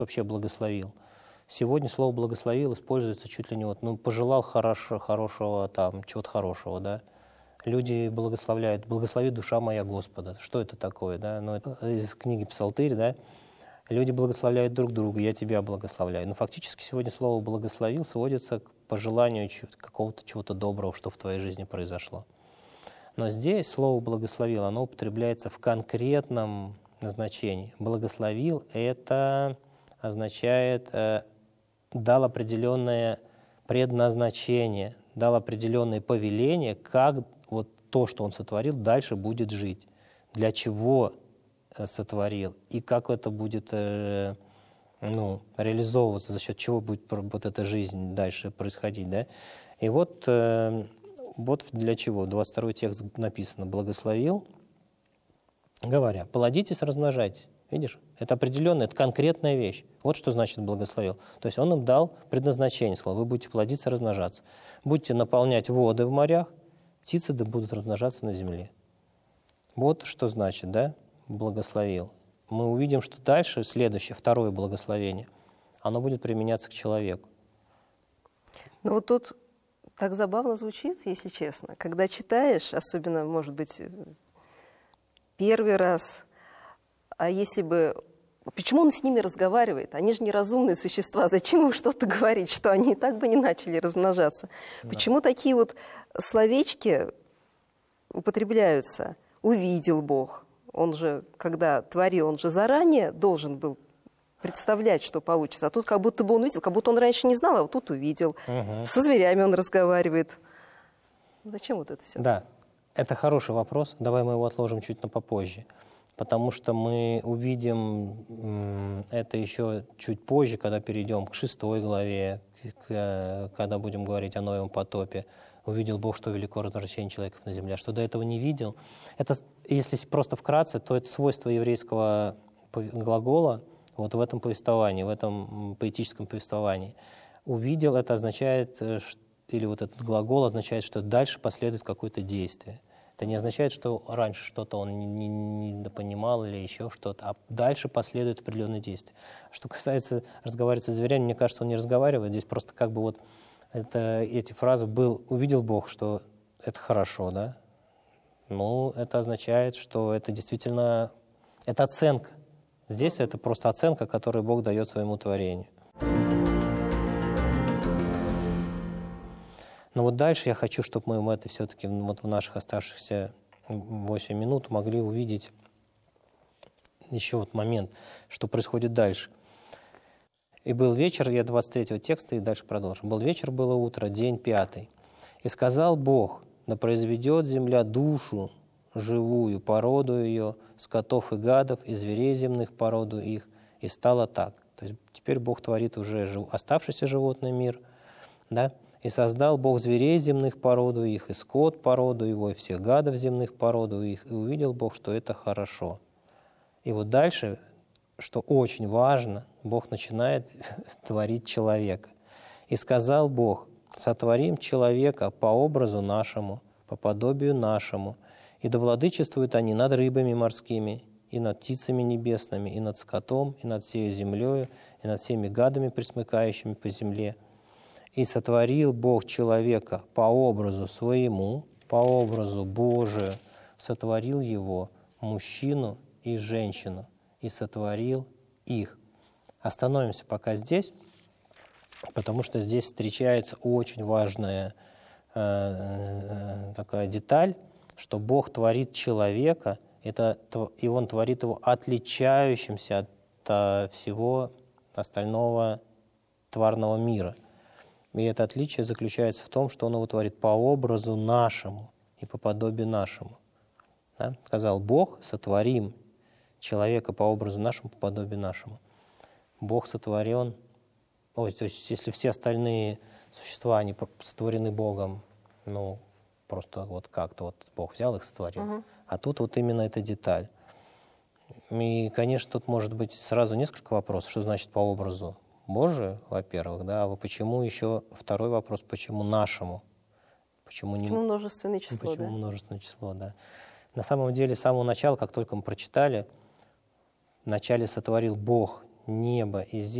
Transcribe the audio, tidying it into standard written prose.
вообще благословил. Сегодня слово «благословил» используется чуть ли не вот, ну, пожелал хорошего, там, чего-то хорошего, да. Люди благословляют, «благослови душа моя Господа». Что это такое, да? Ну, это из книги «Псалтырь», да. Люди благословляют друг друга, я тебя благословляю. Но фактически сегодня слово «благословил» сводится к пожеланию какого-то чего-то доброго, что в твоей жизни произошло. Но здесь слово «благословил», оно употребляется в конкретном назначении. «Благословил» — это означает дал определенное предназначение, дал определенное повеление, как вот то, что он сотворил, дальше будет жить. Для чего сотворил и как это будет реализовываться, за счет чего будет вот эта жизнь дальше происходить. Да? И вот для чего. 22 текст написано «благословил», говоря, «плодитесь, размножайтесь». Видишь? Это определенная, это конкретная вещь. Вот что значит «благословил». То есть он им дал предназначение. Сказал, вы будете плодиться, размножаться. Будете наполнять воды в морях, птицы будут размножаться на земле. Вот что значит, да, «благословил». Мы увидим, что дальше, следующее, второе благословение, оно будет применяться к человеку. Ну вот тут так забавно звучит, если честно. Когда читаешь, особенно, может быть, первый раз, а если бы... Почему он с ними разговаривает? Они же неразумные существа. Зачем им что-то говорить, что они и так бы не начали размножаться? Да. Почему такие вот словечки употребляются? «Увидел Бог». Он же, когда творил, он же заранее должен был представлять, что получится. А тут как будто бы он увидел, как будто он раньше не знал, а вот тут увидел. Угу. Со зверями он разговаривает. Зачем вот это все? Да, это хороший вопрос. Давай мы его отложим чуть на попозже. Потому что мы увидим это еще чуть позже, когда перейдем к 6 главе, когда будем говорить о Ноевом потопе. Увидел Бог, что велико развращение человеков на земле, что до этого не видел. Это, если просто вкратце, то это свойство еврейского глагола вот в этом повествовании, в этом поэтическом повествовании. Увидел — это означает, или вот этот глагол означает, что дальше последует какое-то действие. Это не означает, что раньше что-то он не понимал или еще что-то, а дальше последует определенное действие. Что касается разговаривать со зверями, мне кажется, он не разговаривает. Здесь просто как бы вот эти фразы «увидел Бог», что это хорошо, да? Ну, это означает, что это действительно, это оценка. Здесь это просто оценка, которую Бог дает своему творению. Но вот дальше я хочу, чтобы мы это все-таки вот в наших оставшихся 8 минут могли увидеть еще вот момент, что происходит дальше. «И был вечер», я 23 текста и дальше продолжим. «Был вечер, было утро, день 5. И сказал Бог, да произведет земля душу живую, породу ее, скотов и гадов, и зверей земных, породу их. И стало так». То есть теперь Бог творит уже оставшийся животный мир, да? «И создал Бог зверей земных, породу их, и скот, породу его, и всех гадов земных, породу их. И увидел Бог, что это хорошо». И вот дальше, что очень важно, Бог начинает творить человека. «И сказал Бог, сотворим человека по образу нашему, по подобию нашему, и да владычествуют они над рыбами морскими, и над птицами небесными, и над скотом, и над всей землею, и над всеми гадами, пресмыкающими по земле. И сотворил Бог человека по образу своему, по образу Божию, сотворил его, мужчину и женщину, и сотворил их». Остановимся пока здесь, потому что здесь встречается очень важная такая деталь, что Бог творит человека, и Он творит его отличающимся от всего остального тварного мира. И это отличие заключается в том, что Он его творит по образу нашему и по подобию нашему. Да? Сказал Бог, сотворим человека по образу нашему, по подобию нашему. Бог сотворен, то есть если все остальные существа, они сотворены Богом, ну, просто вот как-то вот Бог взял их, сотворил. Uh-huh. А тут вот именно эта деталь. И, конечно, тут может быть сразу несколько вопросов. Что значит по образу Божию, во-первых, да, а почему еще второй вопрос, почему нашему? Почему множественное число, почему множественное число, да. На самом деле, с самого начала, как только мы прочитали, вначале сотворил Бог небо и